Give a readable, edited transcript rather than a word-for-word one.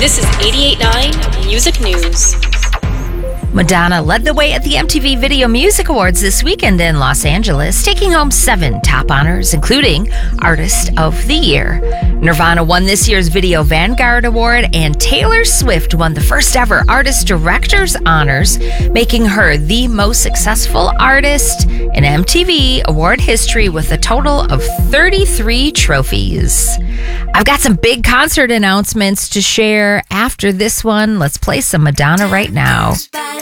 This is 88.9 Music News. Madonna led the way at the MTV Video Music Awards this weekend in Los Angeles, taking home 7 top honors, including Artist of the Year. Nirvana won this year's Video Vanguard Award, and Taylor Swift won the first ever Artist Director's honors, making her the most successful artist in MTV award history with a total of 33 trophies. I've got some big concert announcements to share after this one. Let's play some Madonna right now.